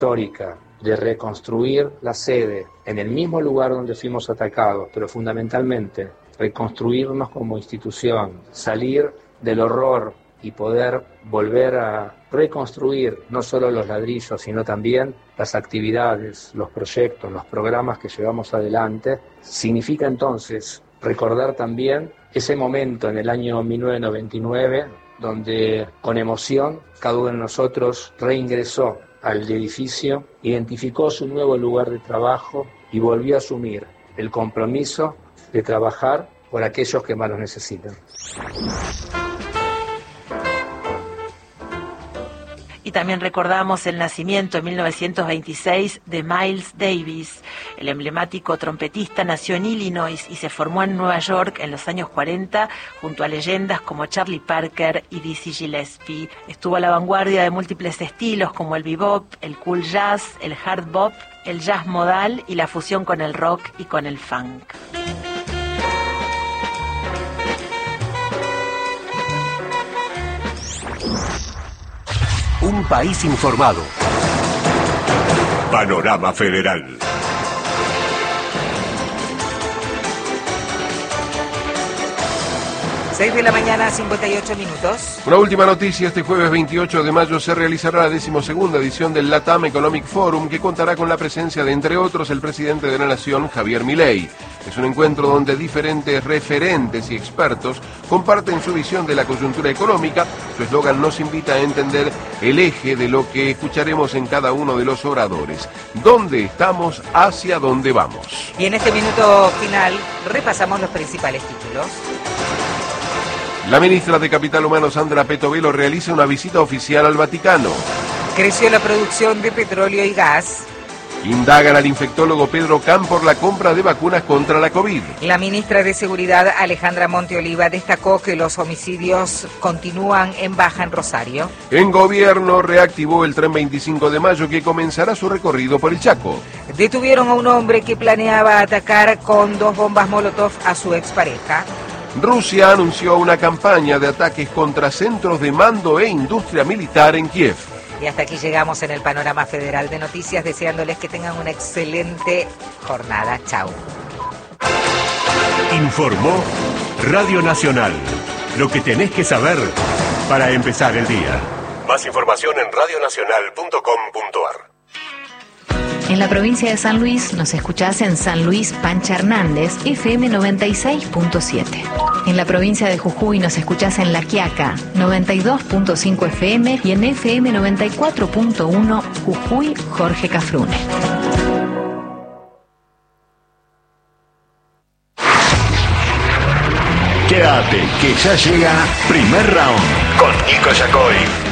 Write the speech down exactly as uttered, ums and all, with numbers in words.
histórica de reconstruir la sede en el mismo lugar donde fuimos atacados, pero fundamentalmente reconstruirnos como institución, salir del horror y poder volver a reconstruir no solo los ladrillos, sino también las actividades, los proyectos, los programas que llevamos adelante, significa entonces recordar también ese momento en el año mil novecientos noventa y nueve, donde con emoción cada uno de nosotros reingresó al edificio, identificó su nuevo lugar de trabajo y volvió a asumir el compromiso de trabajar por aquellos que más lo necesitan. Y también recordamos el nacimiento en mil novecientos veintiséis de Miles Davis. El emblemático trompetista nació en Illinois y se formó en Nueva York en los años cuarenta junto a leyendas como Charlie Parker y Dizzy Gillespie. Estuvo a la vanguardia de múltiples estilos como el bebop, el cool jazz, el hard bop, el jazz modal y la fusión con el rock y con el funk. Un país informado. Panorama Federal. seis de la mañana, cincuenta y ocho minutos. Una última noticia: este jueves veintiocho de mayo se realizará la decimosegunda edición del LATAM Economic Forum, que contará con la presencia de, entre otros, el presidente de la Nación, Javier Milei. Es un encuentro donde diferentes referentes y expertos comparten su visión de la coyuntura económica. Su eslogan nos invita a entender el eje de lo que escucharemos en cada uno de los oradores. ¿Dónde estamos? ¿Hacia dónde vamos? Y en este minuto final repasamos los principales títulos. La ministra de Capital Humano, Sandra Petovelo, realiza una visita oficial al Vaticano. Creció la producción de petróleo y gas. Indagan al infectólogo Pedro Can por la compra de vacunas contra la COVID. La ministra de Seguridad, Alejandra Monteoliva, destacó que los homicidios continúan en baja en Rosario. En gobierno reactivó el tren veinticinco de mayo, que comenzará su recorrido por el Chaco. Detuvieron a un hombre que planeaba atacar con dos bombas Molotov a su expareja. Rusia anunció una campaña de ataques contra centros de mando e industria militar en Kiev. Y hasta aquí llegamos en el Panorama Federal de Noticias, deseándoles que tengan una excelente jornada. Chau. Informó Radio Nacional. Lo que tenés que saber para empezar el día. Más información en radio nacional punto com punto a r. En la provincia de San Luis nos escuchás en San Luis Pancha Hernández, F M noventa y seis punto siete. En la provincia de Jujuy nos escuchás en La Quiaca, noventa y dos punto cinco F M, y en F M noventa y cuatro punto uno Jujuy, Jorge Cafrune. Quédate, que ya llega Primer Round con Nico Yacoy.